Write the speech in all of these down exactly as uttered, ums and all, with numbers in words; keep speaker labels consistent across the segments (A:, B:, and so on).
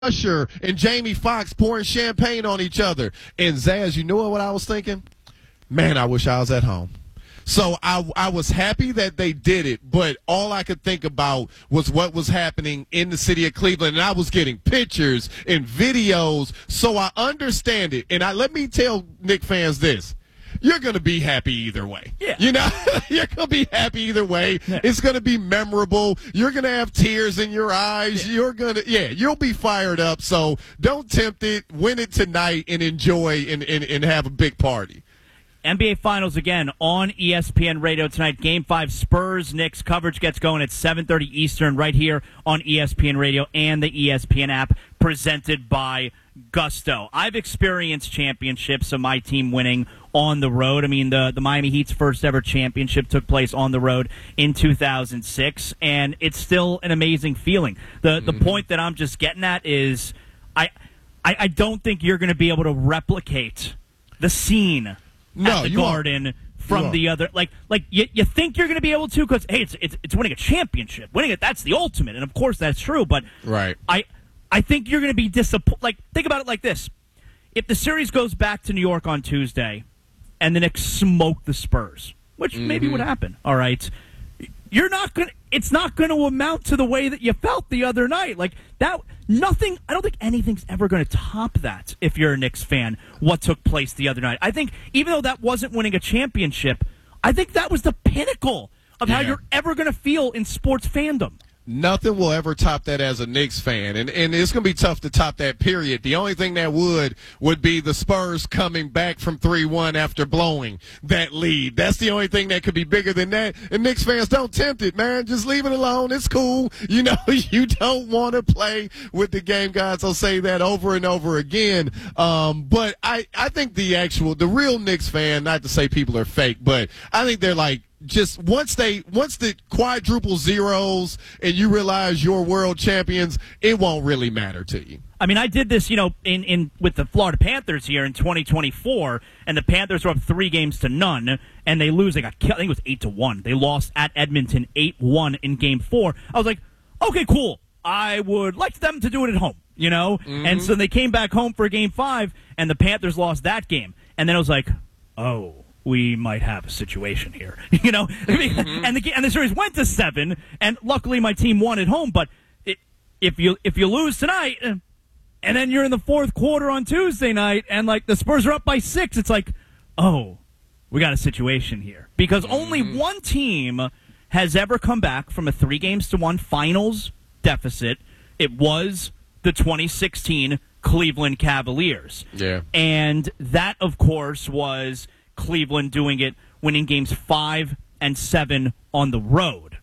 A: Usher and Jamie Foxx pouring champagne on each other. And Zaz, you know what I was thinking? Man, I wish I was at home. So I, I was happy that they did it, but all I could think about was what was happening in the city of Cleveland, and I was getting pictures and videos, so I understand it. And I let me tell Knicks fans this. You're going to be happy either way.
B: Yeah.
A: You know, you're going to be happy either way. Yeah. It's going to be memorable. You're going to have tears in your eyes. Yeah. You're going to, yeah, you'll be fired up. So don't tempt it. Win it tonight and enjoy and, and, and have a big party.
B: N B A Finals again on E S P N Radio tonight. Game five, Spurs Knicks. Coverage gets going at seven thirty Eastern right here on E S P N Radio and the E S P N app, presented by Gusto. I've experienced championships of my team winning on the road. I mean, the, the Miami Heat's first ever championship took place on the road in two thousand six, and it's still an amazing feeling. The mm-hmm. the point that I'm just getting at is I I, I don't think you're going to be able to replicate the scene
A: No,
B: at the
A: you
B: Garden
A: won't.
B: from the other, like, like you, you think you're going to be able to because hey, it's, it's it's winning a championship, winning it that's the ultimate, and of course that's true. But
A: right,
B: I I think you're going to be disappointed. Like, think about it like this: if the series goes back to New York on Tuesday, and the Knicks smoke the Spurs, which mm-hmm. maybe would happen, all right, you're not going. It's not going to amount to the way that you felt the other night. Like that. Nothing, I don't think anything's ever going to top that if you're a Knicks fan, what took place the other night. I think even though that wasn't winning a championship, I think that was the pinnacle of yeah. how you're ever going to feel in sports fandom.
A: Nothing will ever top that as a Knicks fan, and and it's going to be tough to top that, period. The only thing that would would be the Spurs coming back from three one after blowing that lead. That's the only thing that could be bigger than that, and Knicks fans, don't tempt it, man. Just leave it alone. It's cool. You know, you don't want to play with the game gods. I'll say that over and over again, um, but I, I think the actual, the real Knicks fan, not to say people are fake, but I think they're like, just once they once the quadruple zeros and you realize you're world champions, it won't really matter to you.
B: I mean, I did this, you know, in, in with the Florida Panthers here in twenty twenty-four, and the Panthers were up three games to none, and they lose. They got, I think it was eight to one. They lost at Edmonton eight one in Game Four. I was like, okay, cool. I would like them to do it at home, you know. Mm-hmm. And so they came back home for Game Five, and the Panthers lost that game. And then I was like, oh, we might have a situation here, you know. Mm-hmm. and the and the series went to seven, and luckily my team won at home. But it, if you if you lose tonight, and then you're in the fourth quarter on Tuesday night, and like the Spurs are up by six, it's like, oh, we got a situation here because mm-hmm. only one team has ever come back from a three games to one finals deficit. It was the twenty sixteen Cleveland Cavaliers.
A: Yeah,
B: and that of course was Cleveland doing it, winning games five and seven on the road.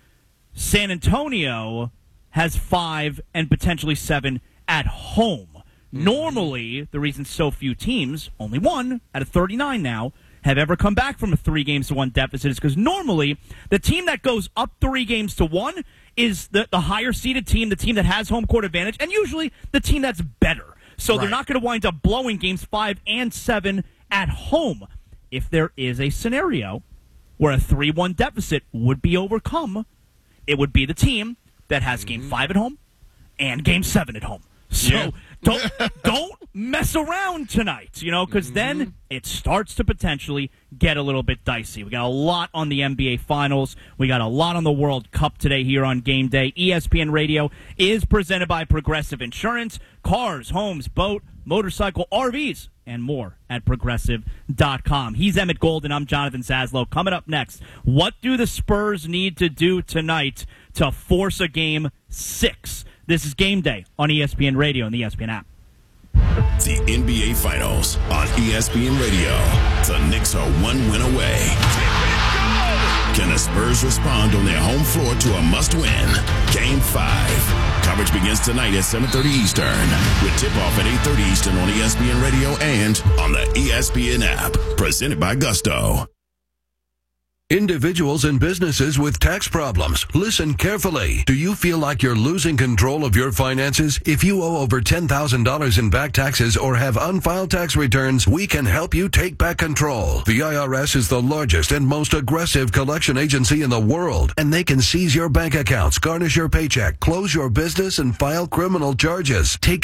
B: San Antonio has five and potentially seven at home. Mm-hmm. Normally, the reason so few teams, only one out of thirty-nine now, have ever come back from a three games to one deficit is because normally the team that goes up three games to one is the, the higher seeded team, the team that has home court advantage, and usually the team that's better. So right. they're not going to wind up blowing games five and seven at home. If there is a scenario where a three one deficit would be overcome, it would be the team that has mm-hmm. game five at home and game seven at home. So
A: yeah.
B: don't don't mess around tonight, you know, because mm-hmm. then it starts to potentially get a little bit dicey. We got a lot on the N B A Finals. We got a lot on the World Cup today here on Game Day. E S P N Radio is presented by Progressive Insurance. Cars, homes, boat, motorcycle, R Vs, and more at Progressive dot com. He's Emmett Golden. I'm Jonathan Zaslow. Coming up next, what do the Spurs need to do tonight to force a game six? This is Game Day on E S P N Radio and the E S P N app.
C: The N B A Finals on E S P N Radio. The Knicks are one win away. Can the Spurs respond on their home floor to a must-win? Game five. Coverage begins tonight at seven thirty Eastern with tip-off at eight thirty Eastern on E S P N Radio and on the E S P N app. Presented by Gusto.
D: Individuals and businesses with tax problems, listen carefully. Do you feel like you're losing control of your finances? If you owe over ten thousand dollars in back taxes or have unfiled tax returns, we can help you take back control. The I R S is the largest and most aggressive collection agency in the world, and they can seize your bank accounts, garnish your paycheck, close your business, and file criminal charges. Take